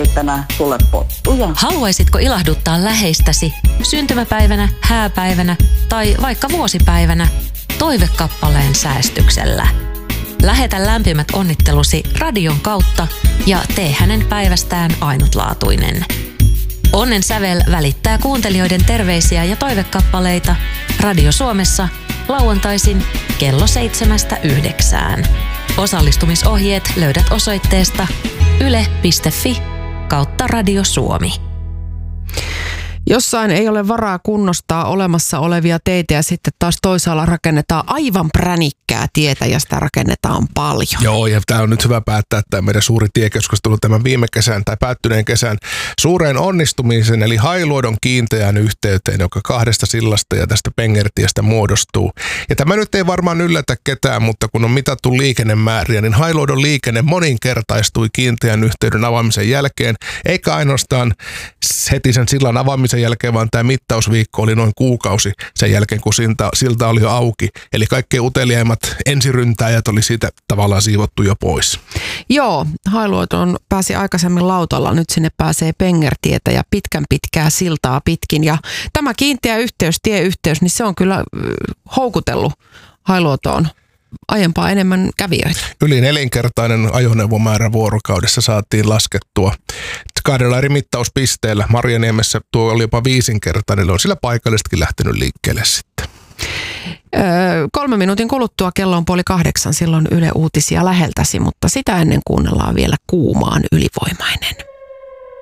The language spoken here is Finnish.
pöytänä sulle pottuja. Haluaisitko ilahduttaa läheistäsi syntymäpäivänä, hääpäivänä tai vaikka vuosipäivänä toivekappaleen säästyksellä? Lähetä lämpimät onnittelusi radion kautta ja tee hänen päivästään ainutlaatuinen. Onnen sävel välittää kuuntelijoiden terveisiä ja toivekappaleita Radio Suomessa lauantaisin kello 7-9. Osallistumisohjeet löydät osoitteesta yle.fi/Radio Suomi. Jossain ei ole varaa kunnostaa olemassa olevia teitä ja sitten taas toisaalla rakennetaan aivan pränikkää tietä ja sitä rakennetaan paljon. Joo, ja tämä on nyt hyvä päättää tämä meidän suuri tiekeskustelu tämän viime kesän tai päättyneen kesän suureen onnistumisen eli Hailuodon kiinteään yhteyteen, joka 2 sillasta ja tästä Pengertiestä muodostuu. Ja tämä nyt ei varmaan yllätä ketään, mutta kun on mitattu liikennemääriä, niin Hailuodon liikenne moninkertaistui kiinteän yhteyden avaamisen jälkeen, eikä ainoastaan heti sen sillan avaamisen jälkeen, vaan tämä mittausviikko oli noin kuukausi sen jälkeen, kun silta oli jo auki. Eli kaikkein uteliaimmat ensiryntäjät oli siitä tavallaan siivottu jo pois. Joo, Hailuodon pääsi aikaisemmin lautalla, nyt sinne pääsee Pengertietä ja pitkää siltaa pitkin. Ja tämä kiinteä yhteys, tieyhteys, niin se on kyllä houkutellut Hailuotoon aiempaa enemmän kävijöitä. Yli 4-kertainen ajoneuvomäärä vuorokaudessa saatiin laskettua 2 eri mittauspisteellä. Marjaniemessä tuo oli jopa 5-kertainen, on sillä paikallisetkin lähtenyt liikkeelle sitten. 3 minuutin kuluttua kello on 7:30, silloin Yle Uutisia läheltäsi, mutta sitä ennen kuunnellaan vielä Kuumaan ylivoimainen.